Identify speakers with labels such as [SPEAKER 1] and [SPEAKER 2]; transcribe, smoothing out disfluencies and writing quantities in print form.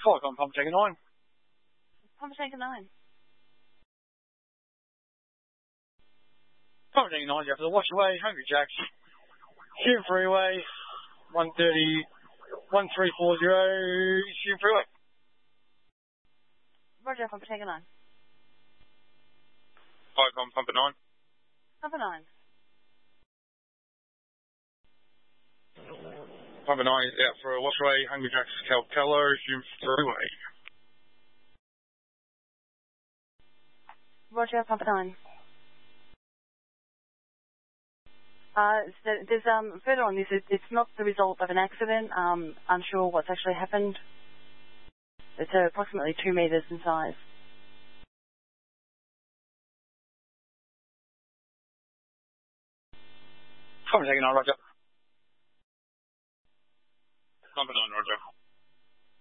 [SPEAKER 1] Falcon, Pump Tanker 9.
[SPEAKER 2] Pump Tanker 9.
[SPEAKER 1] Pump Tanker 9, yeah, for the Washaway, Hungry Jacks. Hume Freeway, 1340, Hume Freeway.
[SPEAKER 2] Roger, Pump Tanker 9.
[SPEAKER 3] Falcon, Pumper 9.
[SPEAKER 2] Pumper 9.
[SPEAKER 3] Pumper 9 is out for a Washaway, Hungry Jacks, Calcalo, Hume Freeway.
[SPEAKER 2] Roger, Pumper 9. There's further on this, it's not the result of an accident. Unsure what's actually happened. It's approximately 2 metres in size.
[SPEAKER 1] Pump Tanker 9, Roger.
[SPEAKER 3] Pumper 9, Roger.